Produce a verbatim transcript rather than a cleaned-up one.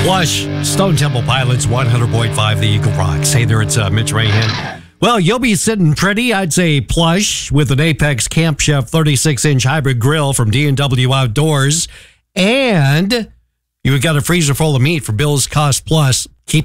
Plush, Stone Temple Pilots, one hundred point five The Eagle Rocks. Hey there, it's uh, Mitch Rahan. Well, you'll be sitting pretty, I'd say plush, with an Apex Camp Chef thirty-six inch hybrid grill from D and W Outdoors. And you've got a freezer full of meat for Bill's Cost Plus. Keep